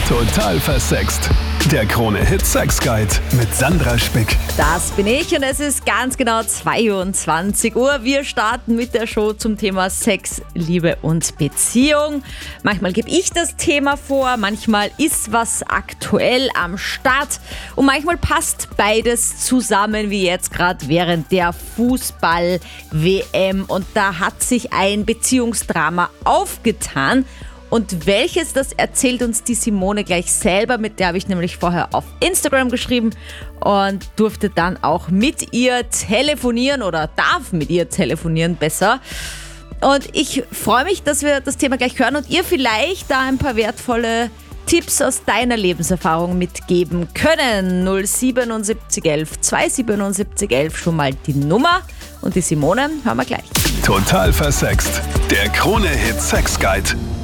Total versext. Der Krone-Hit Sex Guide mit Sandra Spick. Das bin ich und es ist ganz genau 22 Uhr. Wir starten mit der Show zum Thema Sex, Liebe und Beziehung. Manchmal gebe ich das Thema vor, manchmal ist was aktuell am Start und manchmal passt beides zusammen, wie jetzt gerade während der Fußball-WM. Und da hat sich ein Beziehungsdrama aufgetan. Und welches, das erzählt uns die Simone gleich selber. Mit der habe ich nämlich vorher auf Instagram geschrieben und durfte dann auch mit ihr telefonieren oder darf mit ihr telefonieren besser. Und ich freue mich, dass wir das Thema gleich hören und ihr vielleicht da ein paar wertvolle Tipps aus deiner Lebenserfahrung mitgeben können. 07711 27711 schon mal die Nummer. Und die Simone hören wir gleich. Total versext. Der Krone-Hit Sex Guide.